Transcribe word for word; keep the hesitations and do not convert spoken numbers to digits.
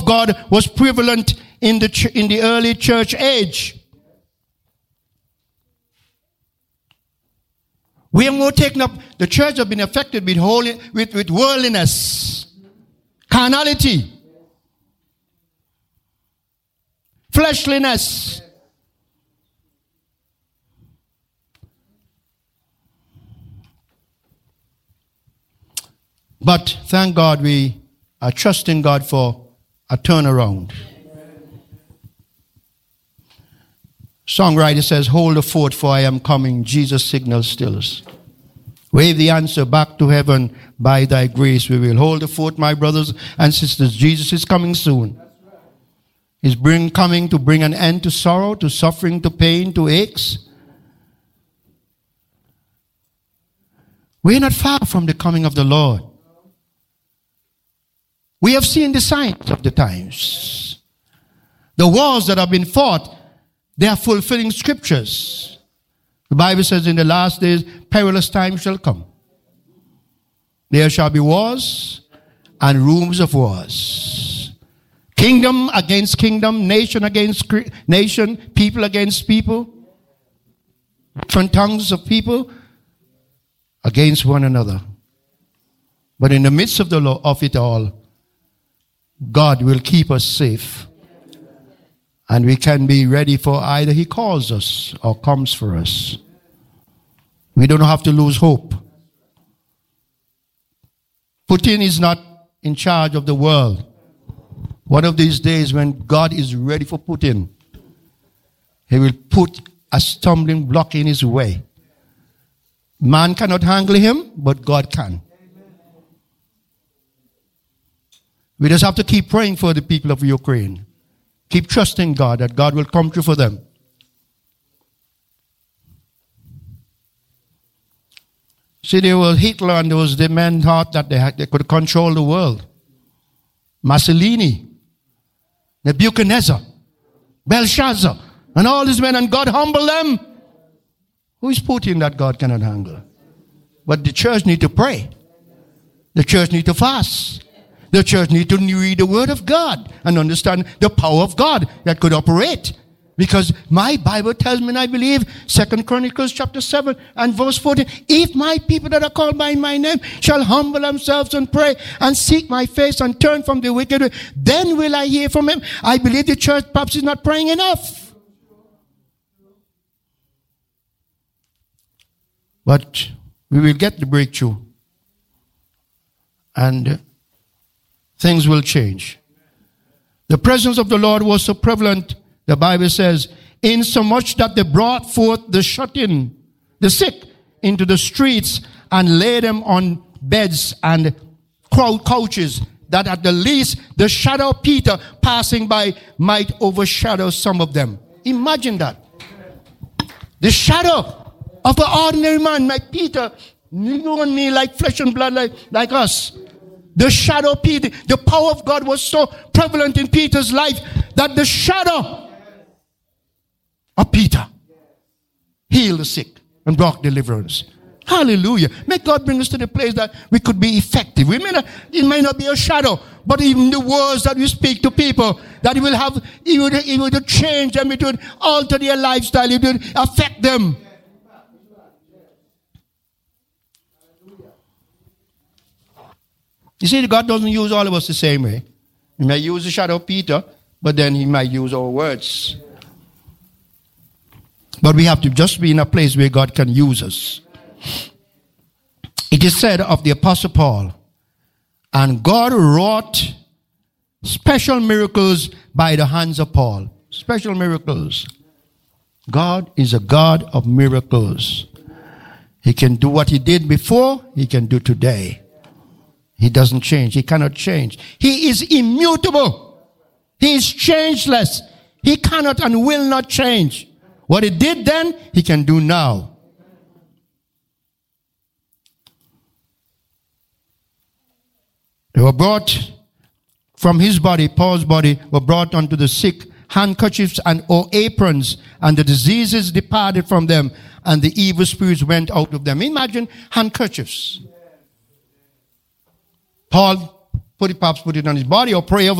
of God was prevalent in the ch- in the early church age. We are more taken up. The church has been affected with, holy, with, with worldliness, carnality, fleshliness. But thank God we are trusting God for a turnaround. Songwriter says, hold the fort for I am coming. Jesus signals stills. Wave the answer back to heaven. By thy grace we will. Hold the fort, my brothers and sisters. Jesus is coming soon. He's bring, coming to bring an end to sorrow, to suffering, to pain, to aches. We're not far from the coming of the Lord. We have seen the signs of the times. The wars that have been fought, they are fulfilling scriptures. The Bible says in the last days, perilous times shall come. There shall be wars and rumors of wars. Kingdom against kingdom, nation against nation, people against people, different tongues of people against one another. But in the midst of the law of it all, God will keep us safe. And we can be ready for either he calls us or comes for us. We don't have to lose hope. Putin is not in charge of the world. One of these days when God is ready for Putin, he will put a stumbling block in his way. Man cannot handle him, but God can. We just have to keep praying for the people of Ukraine. Keep trusting God that God will come through for them. See, there was Hitler and there was the men thought that they, had, they could control the world. Mussolini, Nebuchadnezzar, Belshazzar, and all these men, and God humbled them. Who is Putin that God cannot handle? But the church need to pray. The church need to fast. The church need to read the word of God and understand the power of God that could operate. Because my Bible tells me, and I believe, Second Chronicles chapter seven and verse fourteen, if my people that are called by my name shall humble themselves and pray and seek my face and turn from the wicked way, then will I hear from him. I believe the church perhaps is not praying enough. But we will get the breakthrough. And things will change. The presence of the Lord was so prevalent, the Bible says, insomuch that they brought forth the shut-in, the sick, into the streets and laid them on beds and couches, that at the least the shadow of Peter passing by might overshadow some of them. Imagine that. The shadow of an ordinary man like Peter, you and me, like flesh and blood, like, like us. The shadow of Peter, the power of God was so prevalent in Peter's life that the shadow of Peter healed the sick and brought deliverance. Hallelujah. May God bring us to the place that we could be effective. We may not, it may not be a shadow, but even the words that we speak to people, that it will have, it would, it would change them, it would alter their lifestyle, it would affect them. You see, God doesn't use all of us the same way. He may use the shadow of Peter, but then he might use our words. But we have to just be in a place where God can use us. It is said of the Apostle Paul, and God wrought special miracles by the hands of Paul. Special miracles. God is a God of miracles. He can do what he did before, he can do today. He doesn't change. He cannot change. He is immutable. He is changeless. He cannot and will not change. What he did then, he can do now. They were brought from his body, Paul's body, were brought unto the sick, handkerchiefs and or aprons, and the diseases departed from them, and the evil spirits went out of them. Imagine handkerchiefs. Paul put it, perhaps put it on his body or pray over